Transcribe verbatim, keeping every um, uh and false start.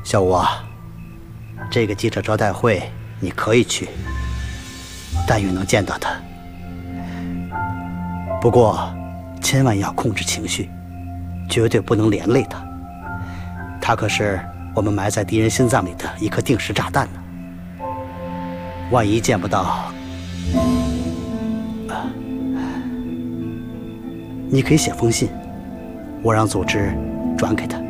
小吴啊，这个记者招待会你可以去，但愿能见到他。不过，千万要控制情绪，绝对不能连累他。他可是我们埋在敌人心脏里的一颗定时炸弹呢。万一见不到，啊，你可以写封信，我让组织转给他。